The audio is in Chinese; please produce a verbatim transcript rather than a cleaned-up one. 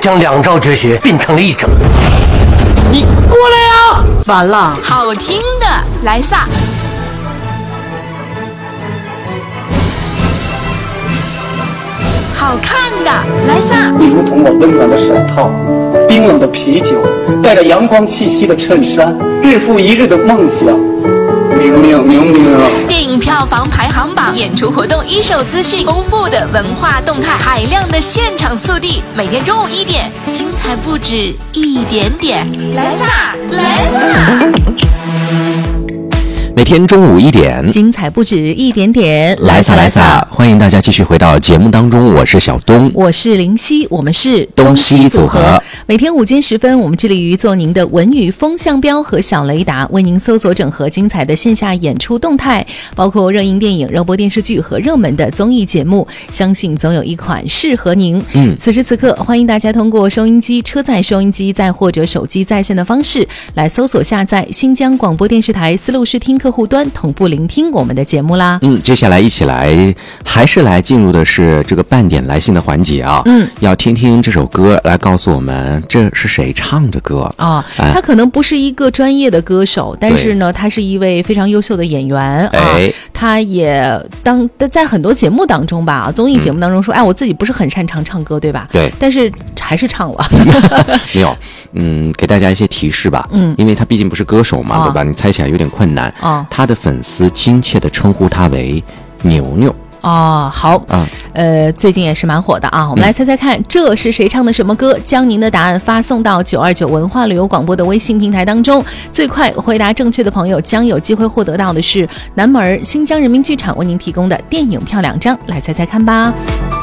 将两招绝学并成了一整。你过来呀！ 完了， 好听的来撒，好看的来撒。 你如同我温暖的手套，冰冷的啤酒，带着阳光气息的衬衫，日复一日的梦想。明明明明， 电影票房排行榜、演出活动一手资讯、丰富的文化动态、海量的现场速递，每天中午一点，精彩不止一点点。来撒，来撒。 每天中午一点， 精彩不止一点点。 来撒来撒，欢迎大家继续回到节目当中，我是小东， 我是林夕，我们是东西组合。 每天午间时分，我们致力于做您的文娱风向标和小雷达，为您搜索整合精彩的线下演出动态，包括热映电影、热播电视剧和热门的综艺节目，相信总有一款适合您。 嗯， 此时此刻，欢迎大家通过收音机、车载收音机再或者手机在线的方式来搜索下载新疆广播电视台思路视听客户端，同步聆听我们的节目啦。 嗯，接下来一起来还是来进入的是这个半点来信的环节啊。 嗯，要听听这首歌来告诉我们这是谁唱的歌啊、哦哎？他可能不是一个专业的歌手，但是呢，他是一位非常优秀的演员啊。 哎， 他也当在很多节目当中吧，综艺节目当中说，嗯、哎，我自己不是很擅长唱歌，对吧？ 对， 但是还是唱了。 没有，嗯，给大家一些提示吧。 嗯， 因为他毕竟不是歌手嘛， 哦、 对吧？你猜起来有点困难。 哦， 他的粉丝亲切地称呼他为牛牛。 哦，好， 啊， 呃，最近也是蛮火的啊。我们来猜猜看，嗯、这是谁唱的什么歌？将您的答案发送到九二九文化旅游广播的微信平台当中，最快回答正确的朋友将有机会获得到的是南门新疆人民剧场为您提供的电影票两张，来猜猜看吧。